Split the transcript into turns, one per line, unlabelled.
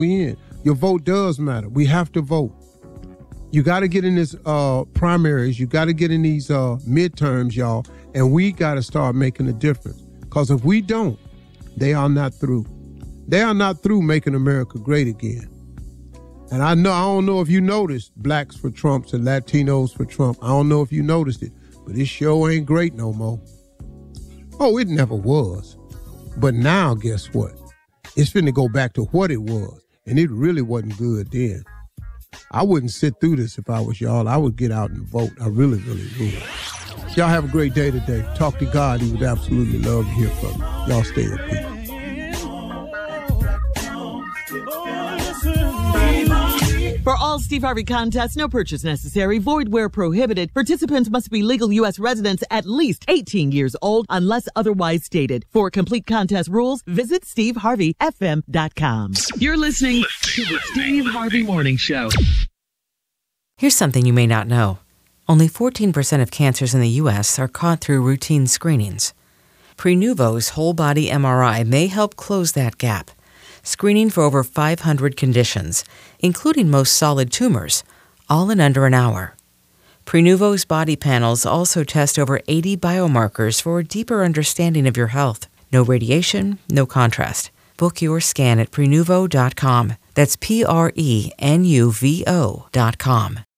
we in. Your vote does matter. We have to vote. You got to get in this primaries. You got to get in these midterms, y'all. And we got to start making a difference. Because if we don't, they are not through. They are not through making America great again. And I don't know if you noticed blacks for Trumps and Latinos for Trump. I don't know if you noticed it, but this show ain't great no more. Oh, it never was. But now, guess what? It's finna go back to what it was. And it really wasn't good then. I wouldn't sit through this if I was y'all. I would get out and vote. I really, really would. Y'all have a great day today. Talk to God. He would absolutely love to hear from you. Y'all stay at peace.
For all Steve Harvey contests, no purchase necessary, void where prohibited. Participants must be legal U.S. residents at least 18 years old unless otherwise stated. For complete contest rules, visit SteveHarveyFM.com. You're listening to the Steve Harvey Morning Show.
Here's something you may not know. Only 14% of cancers in the U.S. are caught through routine screenings. Prenuvo's whole-body MRI may help close that gap, screening for over 500 conditions, including most solid tumors, all in under an hour. Prenuvo's body panels also test over 80 biomarkers for a deeper understanding of your health. No radiation, no contrast. Book your scan at Prenuvo.com. That's Prenuvo.com.